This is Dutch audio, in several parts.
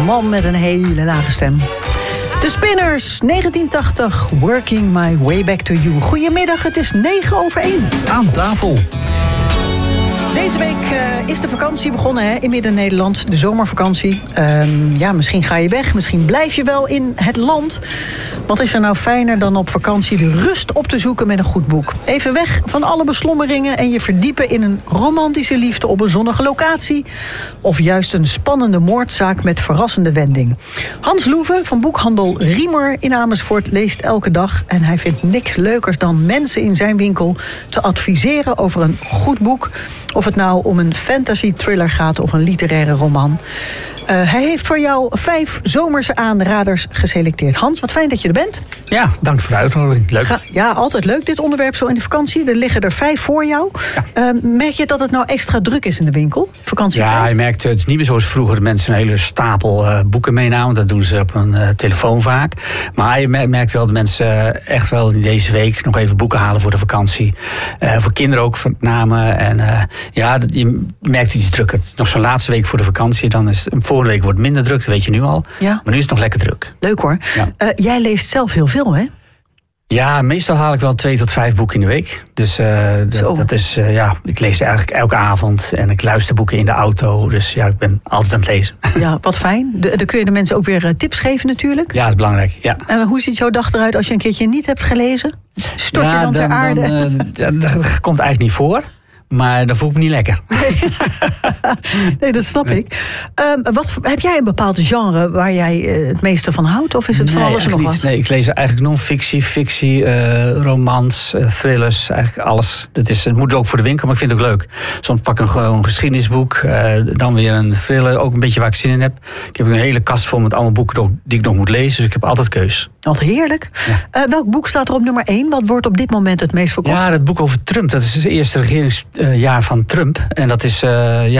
man met een hele lage stem. De Spinners, 1980, Working My Way Back to You. Goedemiddag, het is 1:09. Aan tafel. Deze week is de vakantie begonnen in Midden-Nederland, de zomervakantie. Misschien ga je weg, misschien blijf je wel in het land. Wat is er nou fijner dan op vakantie de rust op te zoeken met een goed boek? Even weg van alle beslommeringen en je verdiepen in een romantische liefde op een zonnige locatie. Of juist een spannende moordzaak met verrassende wending. Hans Loeve van boekhandel Riemer in Amersfoort leest elke dag. En hij vindt niks leukers dan mensen in zijn winkel te adviseren over een goed boek. Of het nou om een fantasy thriller gaat of een literaire roman. Hij heeft voor jou 5 zomerse aanraders geselecteerd. Hans, wat fijn dat je er bent. Ja, dank voor de uitnodiging. Leuk. Ja, altijd leuk dit onderwerp zo in de vakantie. Er liggen er 5 voor jou. Ja. Merk je dat het nou extra druk is in de winkel? Vakantietijd? Ja, je merkt, het is niet meer zoals vroeger dat mensen een hele stapel boeken meenamen. Dat doen ze op een telefoon vaak. Maar je merkt wel dat mensen echt wel in deze week nog even boeken halen voor de vakantie. Voor kinderen ook met name. En je merkt iets drukker. Nog zo'n laatste week voor de vakantie. Dan is volgende week wordt het minder druk, dat weet je nu al. Ja. Maar nu is het nog lekker druk. Leuk hoor. Ja. Jij leest zelf heel veel, hè? Ja, meestal haal ik wel 2 tot 5 boeken in de week. Dus dat is, ik lees eigenlijk elke avond. En ik luister boeken in de auto. Dus ja, ik ben altijd aan het lezen. Ja, wat fijn. Dan kun je de mensen ook weer tips geven natuurlijk. Ja, dat is belangrijk, ja. En hoe ziet jouw dag eruit als je een keertje niet hebt gelezen? Stort je dan ter aarde? Dat komt eigenlijk niet voor. Maar dan voel ik me niet lekker. Nee, dat snap ik. Heb jij een bepaald genre waar jij het meeste van houdt? Of is het van alles en nog wat? Nee, ik lees eigenlijk non-fictie, fictie, romans, thrillers, eigenlijk alles. Het moet ook voor de winkel, maar ik vind het ook leuk. Soms pak ik gewoon een geschiedenisboek, dan weer een thriller, ook een beetje waar ik zin in heb. Ik heb een hele kast vol met allemaal boeken die ik nog moet lezen, dus ik heb altijd keus. Wat heerlijk. Ja. Welk boek staat er op nummer 1? Wat wordt op dit moment het meest verkocht? Ja, het boek over Trump. Dat is het eerste regeringsjaar van Trump. En dat is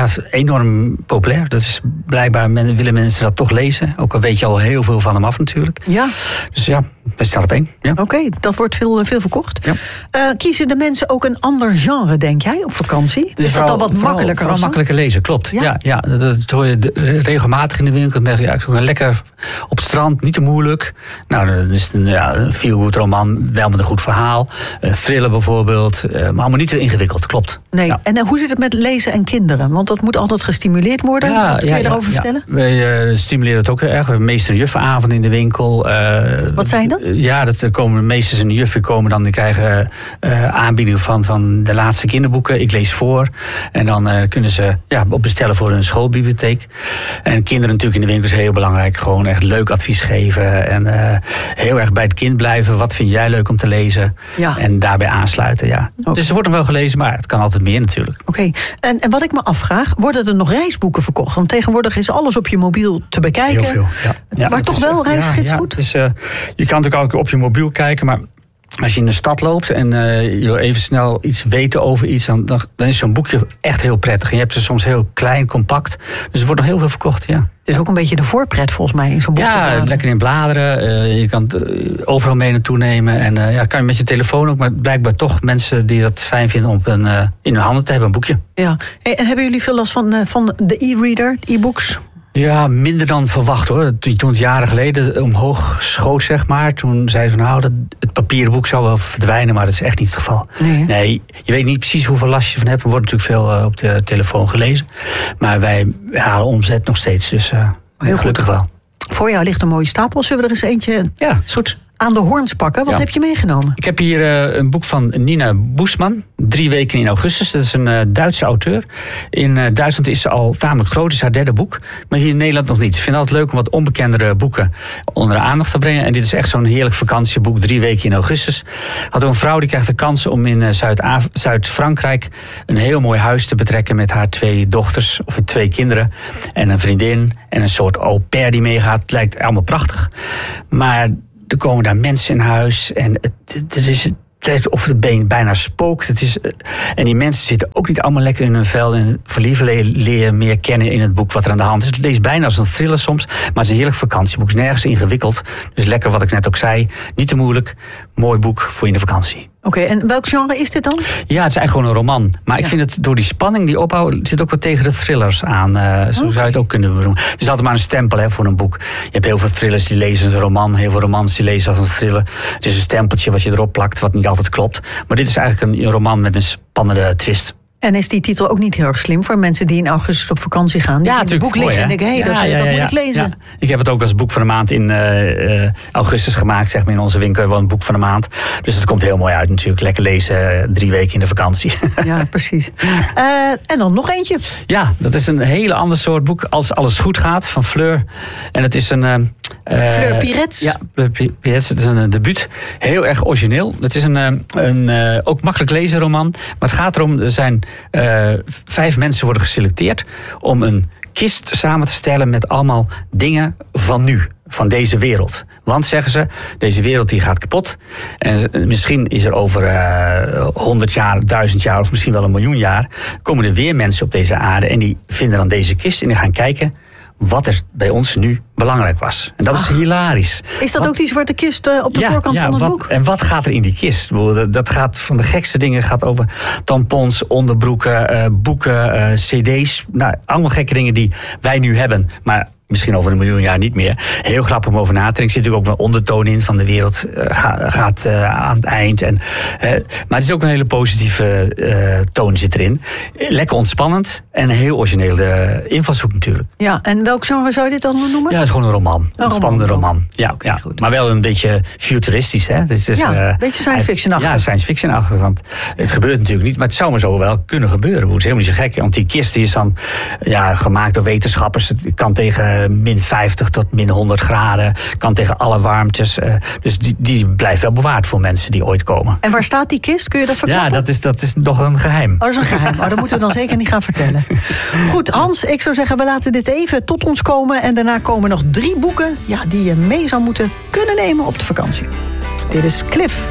enorm populair. Dat is blijkbaar willen mensen dat toch lezen. Ook al weet je al heel veel van hem af natuurlijk. Ja. Dus ja, we staan op 1. Ja. Oké, dat wordt veel verkocht. Ja. Kiezen de mensen ook een ander genre, denk jij, op vakantie? Dus is dat dan wat makkelijker? Vooral makkelijker lezen, klopt. Ja, dat hoor je regelmatig in de winkel. Ik zoek lekker op het strand, niet te moeilijk. Nou, dan is het een feel-good roman, wel met een goed verhaal. Thriller bijvoorbeeld, maar allemaal niet te ingewikkeld, klopt. Nee, ja. En hoe zit het met lezen en kinderen? Want dat moet altijd gestimuleerd worden. Wat kun je daarover vertellen? Wij stimuleren het ook erg. We hebben meester- en juffenavond in de winkel. Wat zijn dat? Ja, dat komen meesters en juffen komen dan. Die krijgen aanbiedingen van de laatste kinderboeken. Ik lees voor. En dan kunnen ze op bestellen voor een schoolbibliotheek. En kinderen natuurlijk in de winkel is heel belangrijk. Gewoon echt leuk advies geven. En heel erg bij het kind blijven. Wat vind jij leuk om te lezen? Ja. En daarbij aansluiten, ja. Okay. Dus er wordt nog wel gelezen, maar het kan altijd meer natuurlijk. Oké. En wat ik me afvraag, worden er nog reisboeken verkocht? Want tegenwoordig is alles op je mobiel te bekijken. Heel veel, ja. Maar toch wel reisgids goed? Dus, je kan natuurlijk ook op je mobiel kijken, maar als je in de stad loopt en je wil even snel iets weten over iets, dan is zo'n boekje echt heel prettig. En je hebt ze soms heel klein, compact. Dus er wordt nog heel veel verkocht, ja. Het is ook een beetje de voorpret volgens mij in zo'n boek. Ja, lekker in bladeren. Je kan het overal mee naartoe nemen. En kan je met je telefoon ook. Maar blijkbaar toch mensen die dat fijn vinden om in hun handen te hebben, een boekje. Ja. En hebben jullie veel last van de e-reader, de e-books? Ja, minder dan verwacht hoor. Toen het jaren geleden omhoog schoot, zeg maar. Toen zeiden ze het papieren boek zou wel verdwijnen, maar dat is echt niet het geval. Nee, je weet niet precies hoeveel last je van hebt. Er wordt natuurlijk veel op de telefoon gelezen. Maar wij halen omzet nog steeds, dus heel gelukkig wel. Voor jou ligt een mooie stapel. Zullen we er eens eentje is goed. Aan de hoorns pakken? Wat heb je meegenomen? Ik heb hier een boek van Nina Boesman. 3 weken in augustus. Dat is een Duitse auteur. In Duitsland is ze al tamelijk groot. Het is haar 3e boek. Maar hier in Nederland nog niet. Ik vind het altijd leuk om wat onbekendere boeken onder de aandacht te brengen. En dit is echt zo'n heerlijk vakantieboek. 3 weken in augustus. Had een vrouw die krijgt de kans om in Zuid-Frankrijk een heel mooi huis te betrekken met haar 2 dochters. Of 2 kinderen. En een vriendin. En een soort au pair die meegaat. Het lijkt allemaal prachtig. Maar er komen daar mensen in huis en het is of het bijna spookt. En die mensen zitten ook niet allemaal lekker in hun vel. En verlieven leer je meer kennen in het boek wat er aan de hand is. Het leest bijna als een thriller soms, maar het is een heerlijk vakantieboek. Het is nergens ingewikkeld. Dus lekker wat ik net ook zei. Niet te moeilijk. Mooi boek voor in de vakantie. Oké, en welk genre is dit dan? Ja, het is eigenlijk gewoon een roman. Maar ik vind het door die spanning, die opbouw, zit ook wat tegen de thrillers aan. Zo zou je het ook kunnen benoemen. Het is altijd maar een stempel voor een boek. Je hebt heel veel thrillers die lezen als een roman. Heel veel romans die lezen als een thriller. Het is een stempeltje wat je erop plakt, wat niet altijd klopt. Maar dit is eigenlijk een roman met een spannende twist. En is die titel ook niet heel erg slim voor mensen die in augustus op vakantie gaan? Die zien het boek liggen en denken, dat moet ik lezen. Ja. Ik heb het ook als boek van de maand in augustus gemaakt, zeg maar, in onze winkel. Wel een boek van de maand. Dus het komt heel mooi uit natuurlijk. Lekker lezen, 3 weken in de vakantie. Ja, precies. En dan nog eentje. Ja, dat is een hele ander soort boek. Als alles goed gaat, van Fleur. En het is een... Fleur Pirets. Ja, Fleur Pirets. Het is een debuut. Heel erg origineel. Het is een ook makkelijk lezen roman. Maar het gaat erom, er zijn 5 mensen worden geselecteerd om een kist samen te stellen met allemaal dingen van nu. Van deze wereld. Want, zeggen ze, deze wereld die gaat kapot. En misschien is er over 100 jaar, 1000 jaar of misschien wel 1 miljoen jaar, komen er weer mensen op deze aarde en die vinden dan deze kist en die gaan kijken wat er bij ons nu belangrijk was. En dat is hilarisch. Is dat ook die zwarte kist op de voorkant van het boek? En wat gaat er in die kist? Dat gaat van de gekste dingen, gaat over tampons, onderbroeken, boeken, cd's. Nou, allemaal gekke dingen die wij nu hebben, maar misschien over 1 miljoen jaar niet meer. Heel grappig om over na te denken. Er zit natuurlijk ook wel ondertoon in van de wereld gaat aan het eind. Maar het is ook een hele positieve toon zit erin. Lekker ontspannend en een heel originele invalshoek natuurlijk. Ja, en welk genre zou je dit dan noemen? Ja, het is gewoon een roman. Een spannende roman. Ja, okay, goed. Maar wel een beetje futuristisch. Hè? Dus een beetje science fiction-achtig. Ja, science fiction-achtig. Want het gebeurt natuurlijk niet, maar het zou maar zo wel kunnen gebeuren. Het is helemaal niet zo gek. Want die kist die is dan gemaakt door wetenschappers. Het kan tegen -50 tot -100 graden. Kan tegen alle warmtes. Dus die blijft wel bewaard voor mensen die ooit komen. En waar staat die kist? Kun je dat verklappen? Ja, dat is nog een geheim. Oh, dat is een geheim. Oh, dat moeten we dan zeker niet gaan vertellen. Goed, Hans, ik zou zeggen, we laten dit even tot ons komen. En daarna komen nog 3 boeken die je mee zou moeten kunnen nemen op de vakantie. Dit is Cliff.